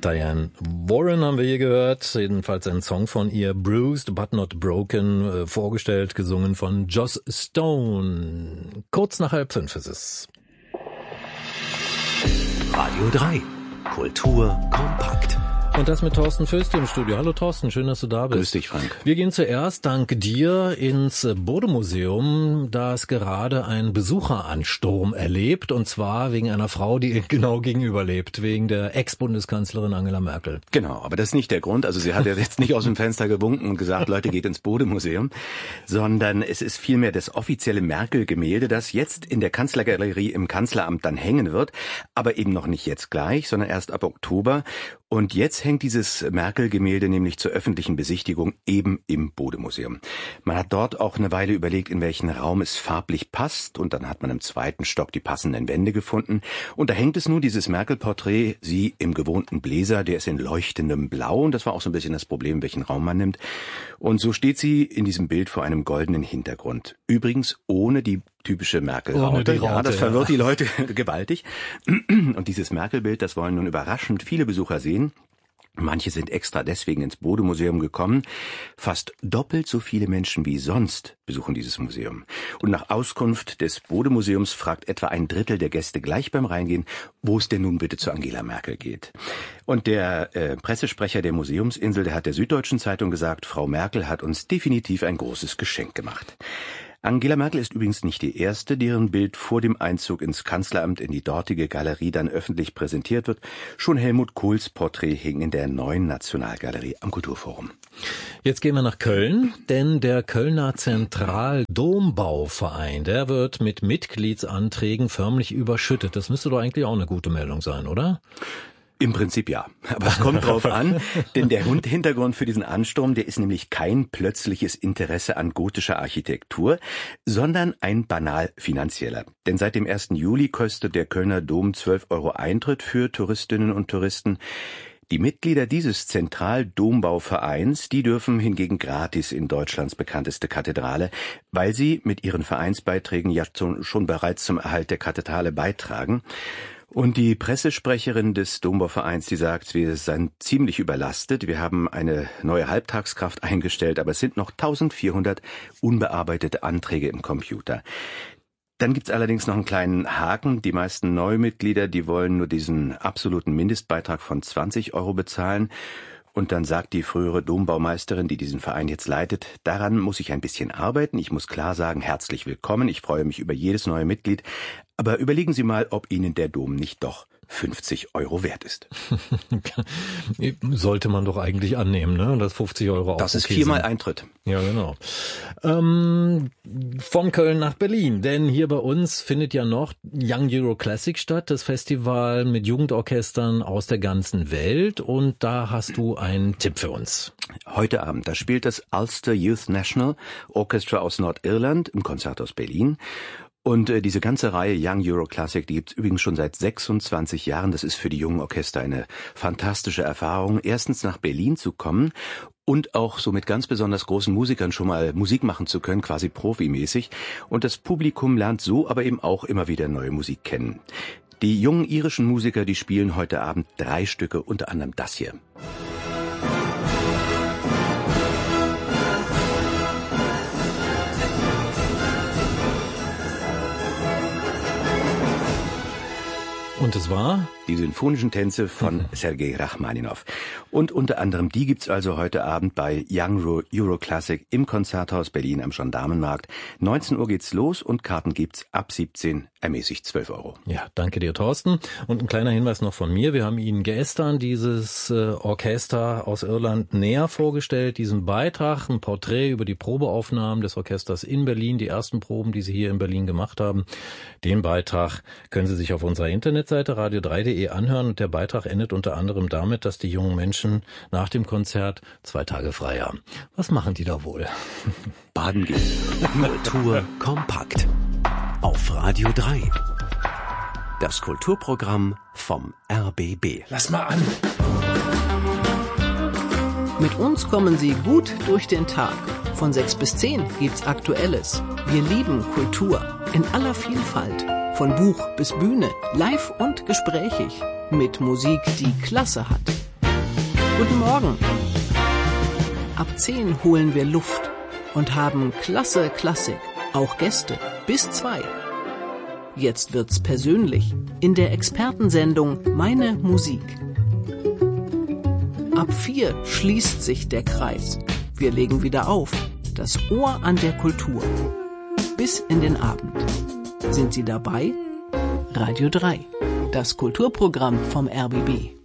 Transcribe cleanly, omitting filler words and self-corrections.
Diane Warren haben wir hier gehört, jedenfalls ein Song von ihr, Bruised but not broken, vorgestellt, gesungen von Joss Stone. Kurz nach 4:30 ist es. Radio 3, Kultur kompakt. Und das mit Thorsten Fösti im Studio. Hallo Thorsten, schön, dass du da bist. Grüß dich, Frank. Wir gehen zuerst, dank dir, ins Bode-Museum, das gerade einen Besucheransturm erlebt, und zwar wegen einer Frau, die genau gegenüber lebt, wegen der Ex-Bundeskanzlerin Angela Merkel. Genau, aber das ist nicht der Grund. Also sie hat ja jetzt nicht aus dem Fenster gewunken und gesagt, Leute, geht ins Bode-Museum, sondern es ist vielmehr das offizielle Merkel-Gemälde, das jetzt in der Kanzlergalerie im Kanzleramt dann hängen wird, aber eben noch nicht jetzt gleich, sondern erst ab Oktober. Und jetzt hängt dieses Merkel-Gemälde nämlich zur öffentlichen Besichtigung eben im Bode-Museum. Man hat dort auch eine Weile überlegt, in welchen Raum es farblich passt, und dann hat man im zweiten Stock die passenden Wände gefunden. Und da hängt es nun, dieses Merkel-Porträt, sie im gewohnten Bläser, der ist in leuchtendem Blau, und das war auch so ein bisschen das Problem, welchen Raum man nimmt. Und so steht sie in diesem Bild vor einem goldenen Hintergrund. Übrigens ohne die typische Merkel-Raute. Ja, das verwirrt die Leute gewaltig. Und dieses Merkel-Bild, das wollen nun überraschend viele Besucher sehen. Manche sind extra deswegen ins Bode-Museum gekommen. Fast doppelt so viele Menschen wie sonst besuchen dieses Museum. Und nach Auskunft des Bode-Museums fragt etwa 1/3 der Gäste gleich beim Reingehen, wo es denn nun bitte zu Angela Merkel geht. Und der Pressesprecher der Museumsinsel, der hat der Süddeutschen Zeitung gesagt, Frau Merkel hat uns definitiv ein großes Geschenk gemacht. Angela Merkel ist übrigens nicht die erste, deren Bild vor dem Einzug ins Kanzleramt in die dortige Galerie dann öffentlich präsentiert wird. Schon Helmut Kohls Porträt hing in der Neuen Nationalgalerie am Kulturforum. Jetzt gehen wir nach Köln, denn der Kölner Zentraldombauverein, der wird mit Mitgliedsanträgen förmlich überschüttet. Das müsste doch eigentlich auch eine gute Meldung sein, oder? Im Prinzip ja, aber es kommt drauf an, denn der Hintergrund für diesen Ansturm, der ist nämlich kein plötzliches Interesse an gotischer Architektur, sondern ein banal finanzieller. Denn seit dem 1. Juli kostet der Kölner Dom 12 € Eintritt für Touristinnen und Touristen. Die Mitglieder dieses Zentraldombauvereins, die dürfen hingegen gratis in Deutschlands bekannteste Kathedrale, weil sie mit ihren Vereinsbeiträgen ja schon bereits zum Erhalt der Kathedrale beitragen. Und die Pressesprecherin des Dombauvereins, die sagt, wir sind ziemlich überlastet. Wir haben eine neue Halbtagskraft eingestellt, aber es sind noch 1400 unbearbeitete Anträge im Computer. Dann gibt's allerdings noch einen kleinen Haken. Die meisten Neumitglieder, die wollen nur diesen absoluten Mindestbeitrag von 20 € bezahlen. Und dann sagt die frühere Dombaumeisterin, die diesen Verein jetzt leitet, daran muss ich ein bisschen arbeiten. Ich muss klar sagen, herzlich willkommen. Ich freue mich über jedes neue Mitglied. Aber überlegen Sie mal, ob Ihnen der Dom nicht doch 50 € wert ist. Sollte man doch eigentlich annehmen, ne? Das 50 € auch. Das ist okay 4-mal Eintritt. Ja, genau. Von Köln nach Berlin, denn hier bei uns findet ja noch Young Euro Classic statt, das Festival mit Jugendorchestern aus der ganzen Welt, und da hast du einen Tipp für uns. Heute Abend, da spielt das Ulster Youth National Orchestra aus Nordirland im Konzerthaus Berlin. Und diese ganze Reihe Young Euro Classic, die gibt's übrigens schon seit 26 Jahren. Das ist für die jungen Orchester eine fantastische Erfahrung, erstens nach Berlin zu kommen und auch so mit ganz besonders großen Musikern schon mal Musik machen zu können, quasi profimäßig. Und das Publikum lernt so aber eben auch immer wieder neue Musik kennen. Die jungen irischen Musiker, die spielen heute Abend 3 Stücke, unter anderem das hier. Und es war? Die sinfonischen Tänze von Sergei Rachmaninow. Und unter anderem die gibt's also heute Abend bei Young Euro Classic im Konzerthaus Berlin am Gendarmenmarkt. 19 Uhr geht's los und Karten gibt's ab 17, ermäßigt 12 €. Ja, danke dir, Thorsten. Und ein kleiner Hinweis noch von mir. Wir haben Ihnen gestern dieses Orchester aus Irland näher vorgestellt, diesen Beitrag, ein Porträt über die Probeaufnahmen des Orchesters in Berlin, die ersten Proben, die Sie hier in Berlin gemacht haben. Den Beitrag können Sie sich auf unserer Internetseite radio3.de anhören, und der Beitrag endet unter anderem damit, dass die jungen Menschen nach dem Konzert 2 Tage frei haben. Was machen die da wohl? Baden gehen. Kultur kompakt. Auf Radio 3. Das Kulturprogramm vom RBB. Lass mal an. Mit uns kommen Sie gut durch den Tag. Von 6 bis 10 gibt's Aktuelles. Wir lieben Kultur in aller Vielfalt. Von Buch bis Bühne, live und gesprächig. Mit Musik, die Klasse hat. Guten Morgen. Ab 10 holen wir Luft und haben klasse Klassik, auch Gäste, bis 2. Jetzt wird's persönlich in der Expertensendung Meine Musik. Ab 4 schließt sich der Kreis. Wir legen wieder auf, das Ohr an der Kultur. Bis in den Abend. Sind Sie dabei? Radio 3, das Kulturprogramm vom RBB.